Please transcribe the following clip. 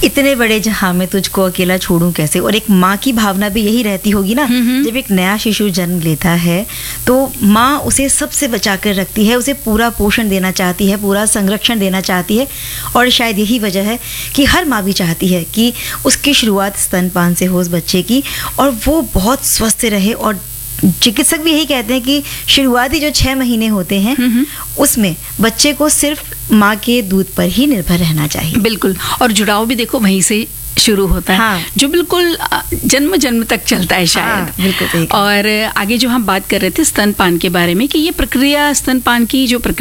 इतने बड़े जहां में तुझको अकेला छोड़ूं कैसे। और एक माँ की भावना भी यही रहती होगी ना, जब एक नया शिशु जन्म लेता है तो माँ उसे सबसे बचा कर रखती है, उसे पूरा पोषण देना चाहती है, पूरा संरक्षण देना चाहती है। और शायद यही वजह है कि हर माँ भी चाहती है कि उसकी शुरुआत स्तनपान से हो उस बच्चे की, और वो बहुत स्वस्थ रहे। और चिकित्सक भी यही कहते हैं कि शुरुआती जो 6 महीने होते हैं उसमें बच्चे को सिर्फ माँ के दूध पर ही निर्भर रहना चाहिए। बिल्कुल, और जुड़ाव भी देखो वहीं से शुरू होता है। हाँ। जो बिल्कुल जन्म जन्म तक चलता है शायद। हाँ, बिल्कुल। और आगे जो हम बात कर रहे थे स्तनपान के बारे में कि ये प्रक्रिया, स्तनपान की जो प्रक्रिया